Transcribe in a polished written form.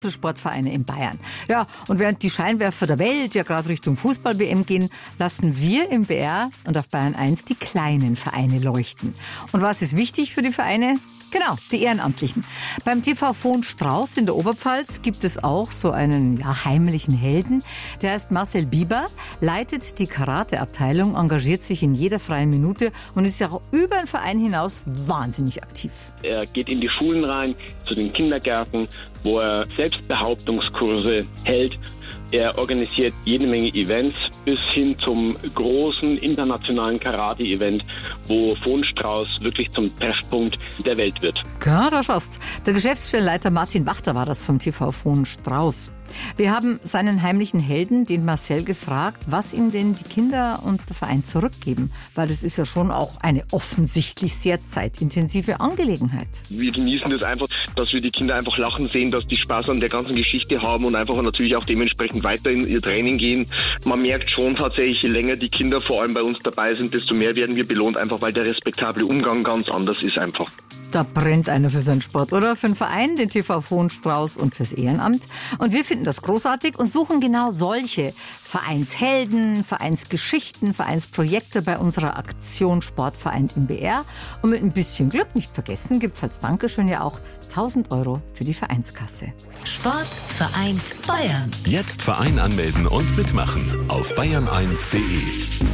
Sportvereine in Bayern. Ja, und während die Scheinwerfer der Welt ja gerade Richtung Fußball-WM gehen, lassen wir im BR und auf Bayern 1 die kleinen Vereine leuchten. Und was ist wichtig für die Vereine? Genau, die Ehrenamtlichen. Beim TV Von Strauß in der Oberpfalz gibt es auch so einen heimlichen Helden. Der heißt Marcel Bieber, leitet die Karate-Abteilung, engagiert sich in jeder freien Minute und ist ja auch über den Verein hinaus wahnsinnig aktiv. Er geht in die Schulen rein, zu den Kindergärten, wo er Selbstbehauptungskurse hält. Er organisiert jede Menge Events bis hin zum großen internationalen Karate-Event, wo Von Strauß wirklich zum Treffpunkt der Welt wird. Ja, da schaust. Der Geschäftsstellenleiter Martin Wachter war das vom TV Von Strauß. Wir haben seinen heimlichen Helden, den Marcel, gefragt, was ihm denn die Kinder und der Verein zurückgeben. Weil das ist ja schon auch eine offensichtlich sehr zeitintensive Angelegenheit. Wir genießen das einfach, dass wir die Kinder einfach lachen sehen, dass die Spaß an der ganzen Geschichte haben und einfach natürlich auch dementsprechend weiter in ihr Training gehen. Man merkt schon tatsächlich, je länger die Kinder vor allem bei uns dabei sind, desto mehr werden wir belohnt, einfach weil der respektable Umgang ganz anders ist einfach. Da brennt einer für seinen Sport, oder? Für den Verein, den TV Von Strauß und fürs Ehrenamt. Und wir finden das großartig und suchen genau solche Vereinshelden, Vereinsgeschichten, Vereinsprojekte bei unserer Aktion Sportverein im BR. Und mit ein bisschen Glück, nicht vergessen, gibt es als Dankeschön ja auch 1.000 € für die Vereinskasse. Sport vereint Bayern. Jetzt Verein anmelden und mitmachen auf bayern1.de.